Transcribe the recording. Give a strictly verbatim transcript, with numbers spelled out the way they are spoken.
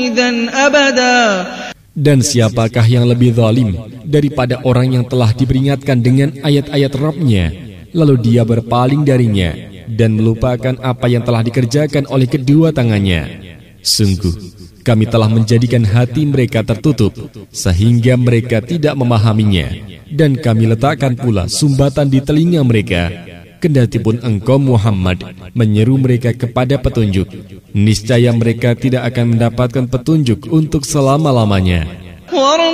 إذا أبدا. Dan siapakah yang lebih zalim daripada orang yang telah diperingatkan dengan ayat-ayat Rabb-Nya, lalu dia berpaling darinya dan melupakan apa yang telah dikerjakan oleh kedua tangannya. Sungguh, kami telah menjadikan hati mereka tertutup sehingga mereka tidak memahaminya, dan kami letakkan pula sumbatan di telinga mereka. Kendatipun engkau Muhammad menyeru mereka kepada petunjuk, niscaya mereka tidak akan mendapatkan petunjuk untuk selama-lamanya.